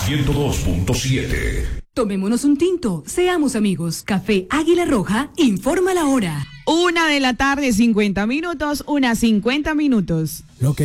102.7. Tomémonos un tinto, seamos amigos. Café Águila Roja informa la hora. 1:50 PM, 1:50 PM. Lo que